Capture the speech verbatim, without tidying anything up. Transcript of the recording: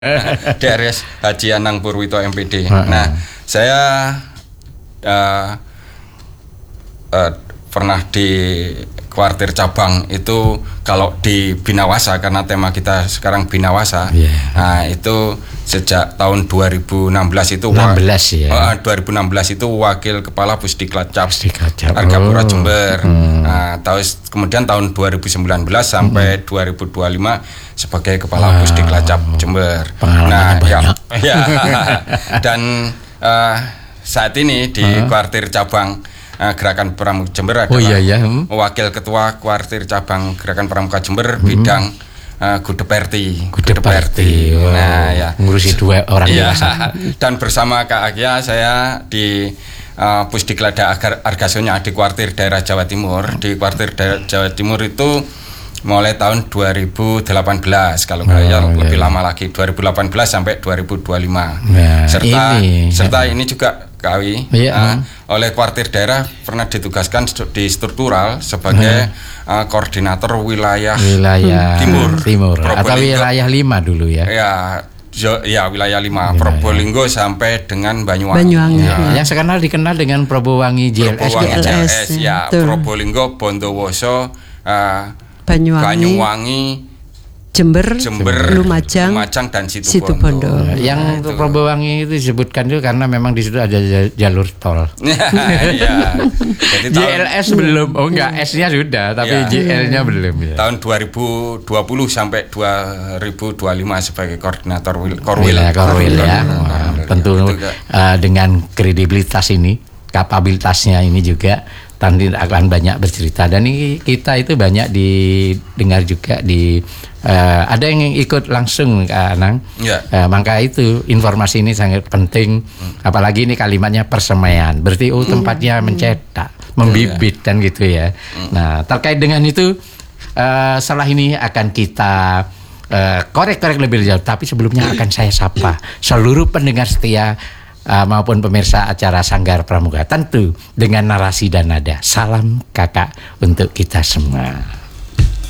D R S Haji Anang Purwito M P D. Nah, saya uh, uh, pernah di kuartir cabang itu kalau di Binawasa, karena tema kita sekarang Binawasa. Yeah. Nah, itu sejak tahun dua ribu enam belas itu enam belas ya. Uh, dua ribu enam belas itu wakil kepala Pusdiklat Cap Pusdiklat Argapura Jember. Hmm. Nah, tahun kemudian tahun dua ribu sembilan belas sampai hmm. dua ribu dua puluh lima sebagai kepala wow. Pusdiklat Cap Jember. Nah, ya, ya. Dan uh, saat ini di uh. kuartir cabang uh, Gerakan Pramuka Jember adalah oh, iya, iya. Hmm. wakil ketua kuartir cabang Gerakan Pramuka Jember hmm. bidang Uh, Gudeperti, Gudeperti, wow. Nah ya, ngurusi dua orang ya. Dan bersama Kak Agya saya di uh, Pusdiklat Argasonya di kuartir daerah Jawa Timur. Di kuartir daerah Jawa Timur itu mulai tahun dua ribu delapan belas, kalau nggak oh, ya lebih iya. lama lagi, dua ribu delapan belas sampai dua ribu dua puluh lima. Nah, serta ini, serta ya. ini juga Kawi iya. uh, oleh kuartir daerah pernah ditugaskan di struktural sebagai hmm. uh, koordinator wilayah, wilayah timur, timur. Atau wilayah lima dulu ya. Ya, jo, ya wilayah lima, wilayah. Probolinggo sampai dengan Banyuwangi. Banyuwangi. Ya. Yang sekarang dikenal dengan Probowangi J L S. Probowangi J L S, ya, ya. Probolinggo, Bondowoso, uh, Banyuwangi, Banyuwangi Jember, Jember, Lumajang, Lumajang dan Situbondo. Situbondo. Yang nah, Probowangi itu disebutkan itu karena memang di situ ada jalur tol. Ya. Jadi J L S tahun, belum, oh enggak, S-nya sudah, tapi ya. J L-nya belum. Ya. Tahun dua ribu dua puluh sampai dua ribu dua puluh lima sebagai koordinator Korwil. Ya, Korwil ya. Wah, tentu uh, dengan kredibilitas ini, kapabilitasnya ini juga Tandin akan banyak bercerita, dan ini kita itu banyak didengar juga di uh, ada yang ikut langsung Kak Anang. Ya. Uh, maka itu informasi ini sangat penting, hmm. apalagi ini kalimatnya persemaian, berarti oh tempatnya hmm. mencetak, membibit ya. Dan gitu ya. Hmm. Nah, terkait dengan itu uh, setelah ini akan kita uh, korek-korek lebih jauh, tapi sebelumnya akan saya sapa seluruh pendengar setia Uh, maupun pemirsa acara Sanggar Pramuka, tentu dengan narasi dan nada salam kakak untuk kita semua.